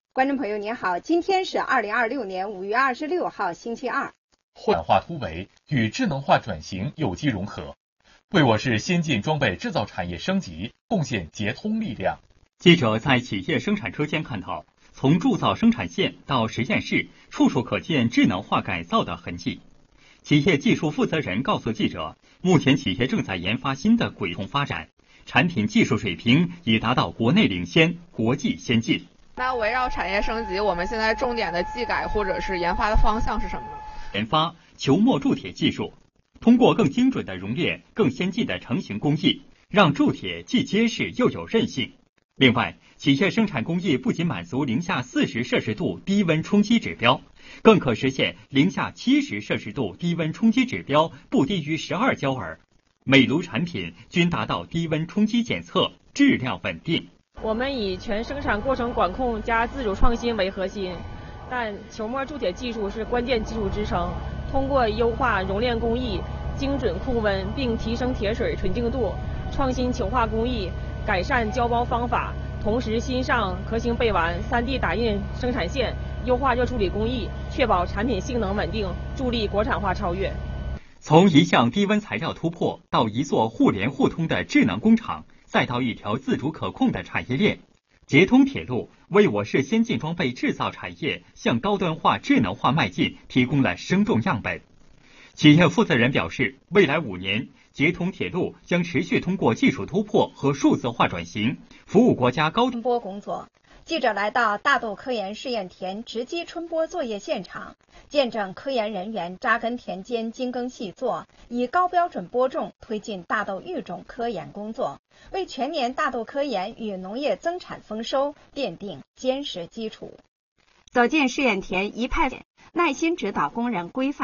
观众朋友您好，今天是2026年5月26号星期二。 互联化突围与智能化转型有机融合，为我市先进装备制造产业升级贡献捷通力量。 记者在企业生产车间看到，从铸造生产线到实验室，处处可见智能化改造的痕迹。企业技术负责人告诉记者，目前企业正在研发新的轨道发展，产品技术水平已达到国内领先、国际先进。 那围绕产业升级，我们现在重点的技改或者是研发的方向是什么呢？ 研发球膜铸铁技术，通过更精准的熔炼、更先进的成型工艺，让铸铁既结实又有韧性。另外，企业生产工艺不仅满足零下40摄氏度低温冲击指标，更可实现零下70摄氏度低温冲击指标不低于12焦耳。每炉产品均达到低温冲击检测，质量稳定。 我们以全生产过程管控加自主创新为核心，但球膜铸铁技术是关键技术支撑。通过优化熔炼工艺、精准控温并提升铁水纯净度，创新球化工艺，改善胶包方法，同时新上壳型背完、3D 打印生产线，优化热处理工艺，确保产品性能稳定，助力国产化超越。 从一项低温材料突破到一座互联互通的智能工厂，再到一条自主可控的产业链，捷通铁路为我市先进装备制造产业向高端化、智能化迈进提供了生动样本。企业负责人表示，未来5年，捷通铁路将持续通过技术突破和数字化转型，服务国家高春播工作。记者来到大豆科研试验田直击春播作业现场，见证科研人员扎根田间精耕细作，以高标准播种推进大豆育种科研工作，为全年大豆科研与农业增产丰收奠定坚实基础。走进试验田，一派耐心指导工人规范